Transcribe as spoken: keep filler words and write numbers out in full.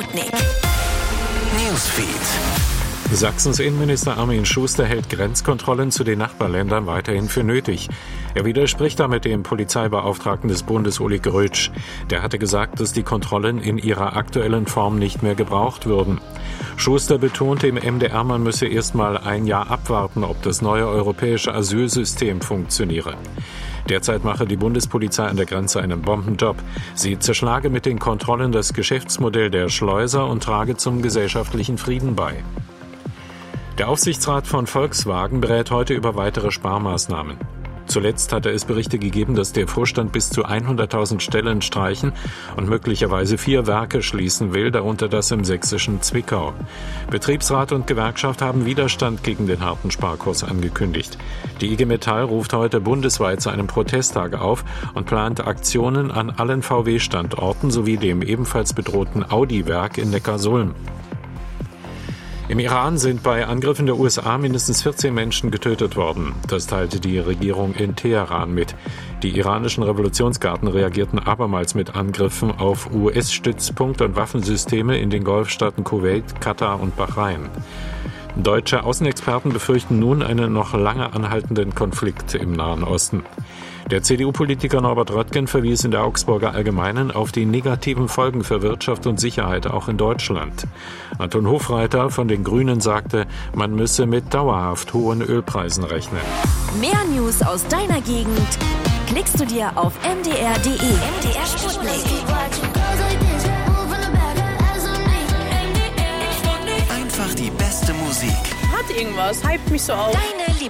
Sputnik. Newsfeed. Sachsens Innenminister Armin Schuster hält Grenzkontrollen zu den Nachbarländern weiterhin für nötig. Er widerspricht damit dem Polizeibeauftragten des Bundes Uli Grötsch. Der hatte gesagt, dass die Kontrollen in ihrer aktuellen Form nicht mehr gebraucht würden. Schuster betonte im M D R, man müsse erst mal ein Jahr abwarten, ob das neue europäische Asylsystem funktioniere. Derzeit mache die Bundespolizei an der Grenze einen Bombenjob. Sie zerschlage mit den Kontrollen das Geschäftsmodell der Schleuser und trage zum gesellschaftlichen Frieden bei. Der Aufsichtsrat von Volkswagen berät heute über weitere Sparmaßnahmen. Zuletzt hatte es Berichte gegeben, dass der Vorstand bis zu hunderttausend Stellen streichen und möglicherweise vier Werke schließen will, darunter das im sächsischen Zwickau. Betriebsrat und Gewerkschaft haben Widerstand gegen den harten Sparkurs angekündigt. Die I G Metall ruft heute bundesweit zu einem Protesttag auf und plant Aktionen an allen V W-Standorten sowie dem ebenfalls bedrohten Audi-Werk in Neckarsulm. Im Iran sind bei Angriffen der U S A mindestens vierzehn Menschen getötet worden. Das teilte die Regierung in Teheran mit. Die iranischen Revolutionsgarden reagierten abermals mit Angriffen auf U S-Stützpunkte und Waffensysteme in den Golfstaaten Kuwait, Katar und Bahrain. Deutsche Außenexperten befürchten nun einen noch lange anhaltenden Konflikt im Nahen Osten. Der C D U-Politiker Norbert Röttgen verwies in der Augsburger Allgemeinen auf die negativen Folgen für Wirtschaft und Sicherheit auch in Deutschland. Anton Hofreiter von den Grünen sagte, man müsse mit dauerhaft hohen Ölpreisen rechnen. Mehr News aus deiner Gegend klickst du dir auf m d r punkt d e. M D R Sputnik. Einfach die beste Musik. Hat irgendwas, hypt mich so auf. Deine